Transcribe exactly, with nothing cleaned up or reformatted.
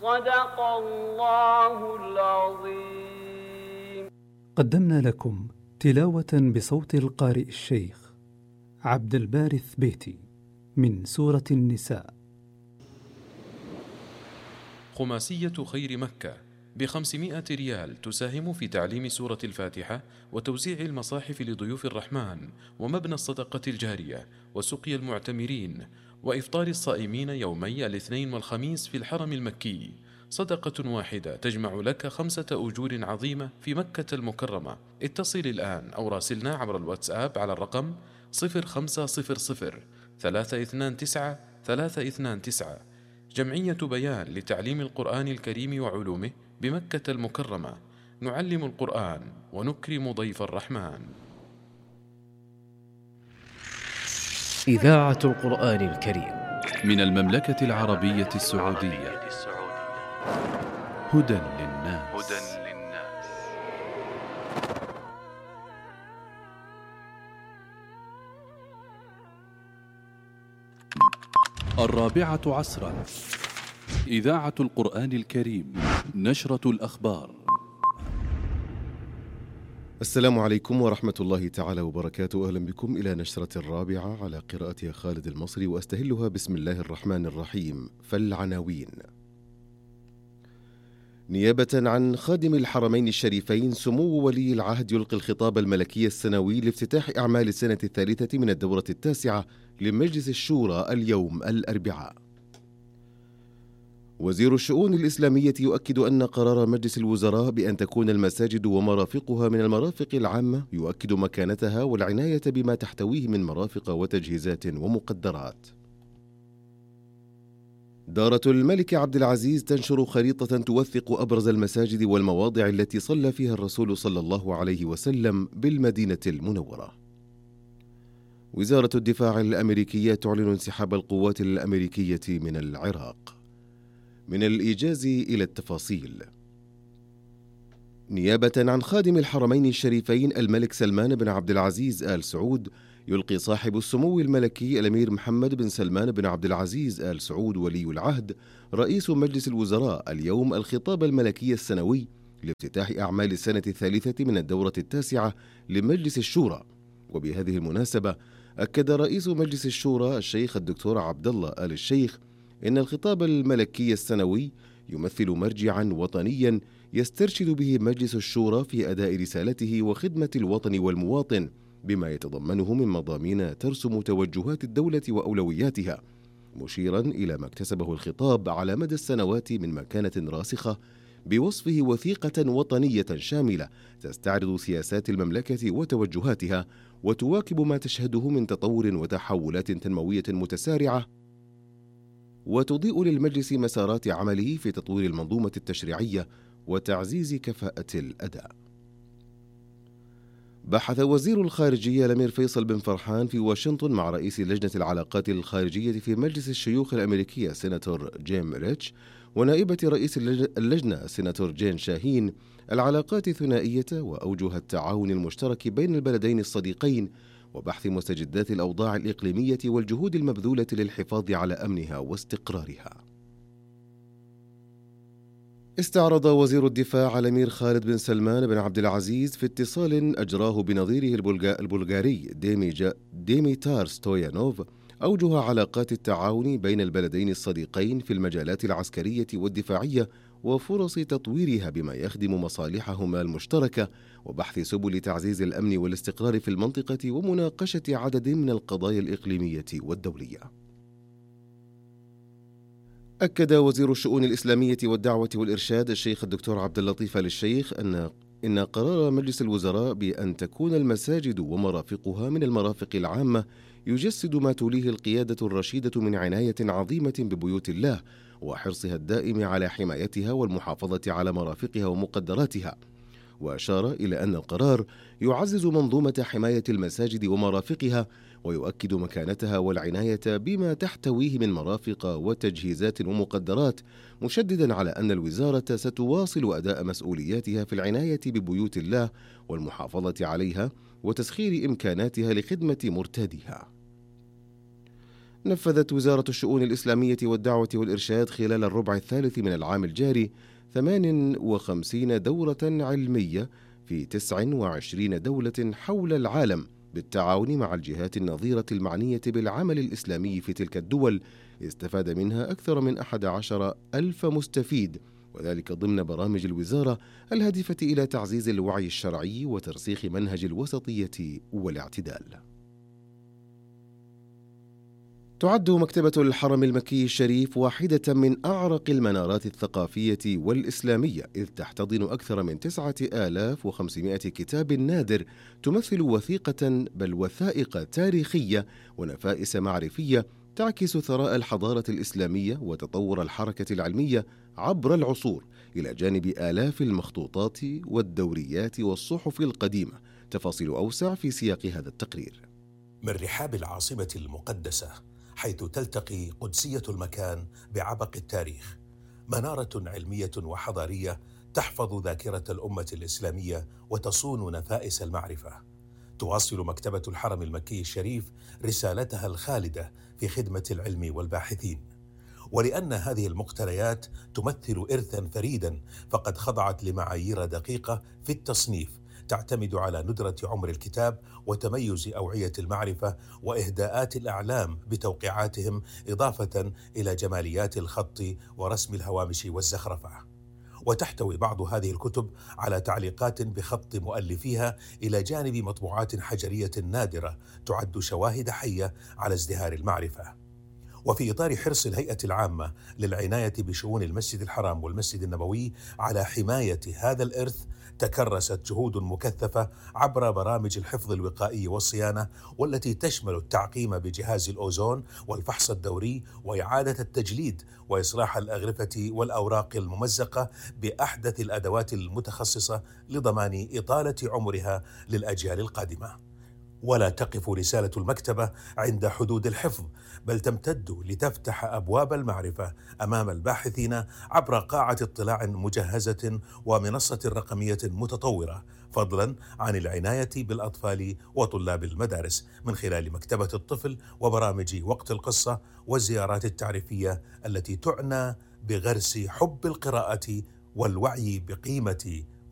صدق الله العظيم. قدمنا لكم تلاوة بصوت القارئ الشيخ عبد الباري الثبيتي من سورة النساء. خماسية خير مكة بخمسمائة ريال تساهم في تعليم سورة الفاتحة وتوزيع المصاحف لضيوف الرحمن ومبنى الصدقة الجارية وسقي المعتمرين وإفطار الصائمين يومي الاثنين والخميس في الحرم المكي. صدقة واحدة تجمع لك خمسة أجور عظيمة في مكة المكرمة. اتصل الآن أو راسلنا عبر الواتساب على الرقم صفر خمسة صفر صفر ثلاثة اثنان تسعة ثلاثة اثنان تسعة. جمعية بيان لتعليم القرآن الكريم وعلومه بمكة المكرمة. نعلم القرآن ونكرم ضيف الرحمن. إذاعة القرآن الكريم من المملكة العربية السعودية. هدى للناس. الرابعة عصرا. إذاعة القرآن الكريم. نشرة الأخبار. السلام عليكم ورحمة الله تعالى وبركاته. أهلا بكم إلى نشرة الرابعة على قراءتها خالد المصري، وأستهلها بسم الله الرحمن الرحيم. فالعناوين: نيابة عن خادم الحرمين الشريفين، سمو ولي العهد يلقي الخطاب الملكي السنوي لافتتاح أعمال السنة الثالثة من الدورة التاسعة لمجلس الشورى اليوم الأربعاء. وزير الشؤون الإسلامية يؤكد أن قرار مجلس الوزراء بأن تكون المساجد ومرافقها من المرافق العامة يؤكد مكانتها والعناية بما تحتويه من مرافق وتجهيزات ومقدرات. دارة الملك عبد العزيز تنشر خريطة توثق أبرز المساجد والمواضع التي صلى فيها الرسول صلى الله عليه وسلم بالمدينة المنورة. وزارة الدفاع الأمريكية تعلن انسحاب القوات الأمريكية من العراق. من الإيجاز إلى التفاصيل: نيابة عن خادم الحرمين الشريفين الملك سلمان بن عبد العزيز آل سعود، يلقي صاحب السمو الملكي الأمير محمد بن سلمان بن عبد العزيز آل سعود ولي العهد رئيس مجلس الوزراء اليوم الخطاب الملكي السنوي لافتتاح أعمال السنة الثالثة من الدورة التاسعة لمجلس الشورى. وبهذه المناسبة أكد رئيس مجلس الشورى الشيخ الدكتور عبد الله آل الشيخ إن الخطاب الملكي السنوي يمثل مرجعا وطنيا يسترشد به مجلس الشورى في أداء رسالته وخدمة الوطن والمواطن، بما يتضمنه من مضامين ترسم توجهات الدولة وأولوياتها، مشيرا إلى ما اكتسبه الخطاب على مدى السنوات من مكانة راسخة بوصفه وثيقة وطنية شاملة تستعرض سياسات المملكة وتوجهاتها وتواكب ما تشهده من تطور وتحولات تنموية متسارعة، وتضيء للمجلس مسارات عمله في تطوير المنظومة التشريعية وتعزيز كفاءة الأداء. بحث وزير الخارجية الأمير فيصل بن فرحان في واشنطن مع رئيس لجنة العلاقات الخارجية في مجلس الشيوخ الأمريكية سيناتور جيم ريتش ونائبة رئيس اللجنة سيناتور جين شاهين العلاقات الثنائية وأوجه التعاون المشترك بين البلدين الصديقين، وبحث مستجدات الأوضاع الإقليمية والجهود المبذولة للحفاظ على أمنها واستقرارها. استعرض وزير الدفاع الأمير خالد بن سلمان بن عبد العزيز في اتصال أجراه بنظيره البلغاري ديميتار ستويانوف أوجه علاقات التعاون بين البلدين الصديقين في المجالات العسكرية والدفاعية وفرص تطويرها بما يخدم مصالحهما المشتركة، وبحث سبل تعزيز الأمن والاستقرار في المنطقة ومناقشة عدد من القضايا الإقليمية والدولية. أكد وزير الشؤون الإسلامية والدعوة والإرشاد الشيخ الدكتور عبد اللطيف آل الشيخ أن إن قرار مجلس الوزراء بأن تكون المساجد ومرافقها من المرافق العامة يجسد ما توليه القيادة الرشيدة من عناية عظيمة ببيوت الله وحرصها الدائم على حمايتها والمحافظة على مرافقها ومقدراتها. وأشار إلى أن القرار يعزز منظومة حماية المساجد ومرافقها ويؤكد مكانتها والعناية بما تحتويه من مرافق وتجهيزات ومقدرات، مشددا على أن الوزارة ستواصل أداء مسؤولياتها في العناية ببيوت الله والمحافظة عليها وتسخير إمكاناتها لخدمة مرتاديها. نفذت وزارة الشؤون الإسلامية والدعوة والإرشاد خلال الربع الثالث من العام الجاري ثمان وخمسين دورة علمية في تسع وعشرين دولة حول العالم بالتعاون مع الجهات النظيرة المعنية بالعمل الإسلامي في تلك الدول، استفاد منها أكثر من أحد عشر ألف مستفيد، وذلك ضمن برامج الوزارة الهادفة إلى تعزيز الوعي الشرعي وترسيخ منهج الوسطية والاعتدال. تعد مكتبة الحرم المكي الشريف واحدة من أعرق المنارات الثقافية والإسلامية، إذ تحتضن أكثر من تسعة آلاف وخمسمائة كتاب نادر تمثل وثيقة بل وثائق تاريخية ونفائس معرفية تعكس ثراء الحضارة الإسلامية وتطور الحركة العلمية عبر العصور، إلى جانب آلاف المخطوطات والدوريات والصحف القديمة. تفاصيل أوسع في سياق هذا التقرير. من رحاب العاصمة المقدسة، حيث تلتقي قدسية المكان بعبق التاريخ، منارة علمية وحضارية تحفظ ذاكرة الأمة الإسلامية وتصون نفائس المعرفة. تواصل مكتبة الحرم المكي الشريف رسالتها الخالدة في خدمة العلم والباحثين. ولأن هذه المقتنيات تمثل إرثاً فريداً، فقد خضعت لمعايير دقيقة في التصنيف تعتمد على ندرة عمر الكتاب وتميز أوعية المعرفة وإهداءات الأعلام بتوقيعاتهم، إضافة إلى جماليات الخط ورسم الهوامش والزخرفة. وتحتوي بعض هذه الكتب على تعليقات بخط مؤلفيها، إلى جانب مطبوعات حجرية نادرة تعد شواهد حية على ازدهار المعرفة. وفي إطار حرص الهيئة العامة للعناية بشؤون المسجد الحرام والمسجد النبوي على حماية هذا الإرث، تكرست جهود مكثفة عبر برامج الحفظ الوقائي والصيانة، والتي تشمل التعقيم بجهاز الأوزون والفحص الدوري وإعادة التجليد وإصلاح الأغرفة والأوراق الممزقة بأحدث الأدوات المتخصصة لضمان إطالة عمرها للأجيال القادمة. ولا تقف رسالة المكتبة عند حدود الحفظ، بل تمتد لتفتح أبواب المعرفة أمام الباحثين عبر قاعة اطلاع مجهزة ومنصة رقمية متطورة، فضلا عن العناية بالأطفال وطلاب المدارس من خلال مكتبة الطفل وبرامج وقت القصة والزيارات التعريفية التي تعنى بغرس حب القراءة والوعي بقيمة